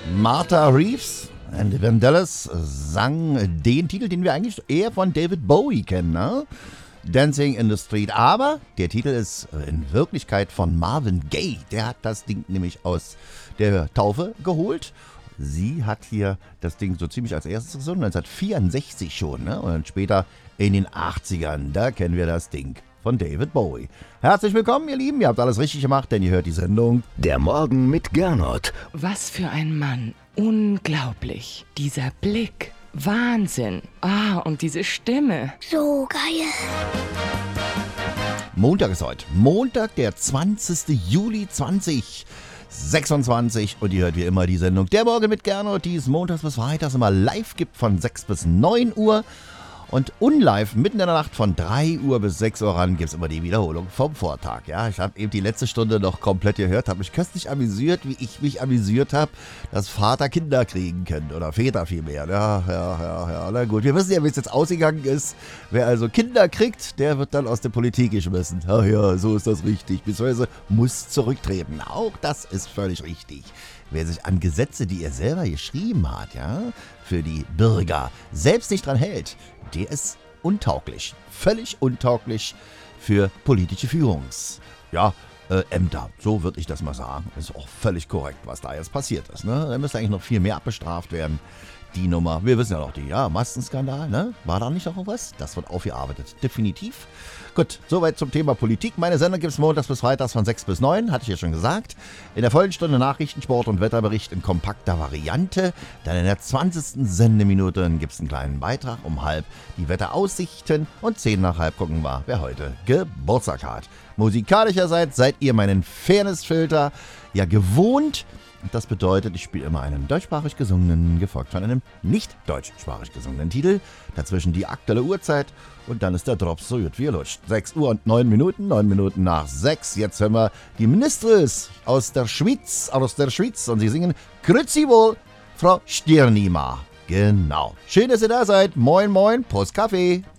Martha Reeves and the Vandellas sang den Titel, den wir eigentlich eher von David Bowie kennen, ne? Dancing in the Street. Aber der Titel ist in Wirklichkeit von Marvin Gaye. Der hat das Ding nämlich aus der Taufe geholt. Sie hat hier das Ding so ziemlich als erstes gesungen, 1964 schon, ne? Und dann später in den 80ern, da kennen wir das Ding von David Bowie. Herzlich willkommen, ihr Lieben, ihr habt alles richtig gemacht, denn ihr hört die Sendung Der Morgen mit Gernot. Was für ein Mann. Unglaublich. Dieser Blick. Wahnsinn. Und diese Stimme. So geil. Montag ist heute. Montag, der 20. Juli 2026. Und ihr hört wie immer die Sendung Der Morgen mit Gernot, die es montags bis freitags immer live gibt von 6 bis 9 Uhr. Und unlive mitten in der Nacht von 3 Uhr bis 6 Uhr ran gibt es immer die Wiederholung vom Vortag. Ja, ich habe eben die letzte Stunde noch komplett gehört, habe mich köstlich amüsiert, wie ich mich amüsiert habe, dass Vater Kinder kriegen können. Oder Väter vielmehr. Ja, na gut. Wir wissen ja, wie es jetzt ausgegangen ist. Wer also Kinder kriegt, der wird dann aus der Politik geschmissen. Ach ja, so ist das richtig. Beziehungsweise muss zurücktreten. Auch das ist völlig richtig. Wer sich an Gesetze, die er selber geschrieben hat, ja, für die Bürger, selbst nicht dran hält, der ist untauglich. Völlig untauglich für politische Ämter. So würde ich das mal sagen. Ist auch völlig korrekt, was da jetzt passiert ist. Ne? Da müsste eigentlich noch viel mehr abbestraft werden. Die Nummer, wir wissen ja noch Maskenskandal, ne? War da nicht noch was? Das wird aufgearbeitet, definitiv. Gut, soweit zum Thema Politik. Meine Sendung gibt es montags bis freitags von 6 bis 9, hatte ich ja schon gesagt. In der vollen Stunde Nachrichten, Sport und Wetterbericht in kompakter Variante. Dann in der 20. Sendeminute gibt es einen kleinen Beitrag um halb die Wetteraussichten. Und 10 nach halb gucken wir, wer heute Geburtstag hat. Musikalischerseits seid ihr meinen Fairnessfilter ja gewohnt. Das bedeutet, ich spiele immer einen deutschsprachig gesungenen, gefolgt von einem nicht deutschsprachig gesungenen Titel. Dazwischen die aktuelle Uhrzeit und dann ist der Drops so gut wie er lutscht. 6 Uhr und 9 Minuten, 9 Minuten nach 6. Jetzt hören wir die Ministres aus der Schweiz und sie singen Grüezi wohl, Frau Stirnima. Genau. Schön, dass ihr da seid. Moin, moin, Prost Kaffee.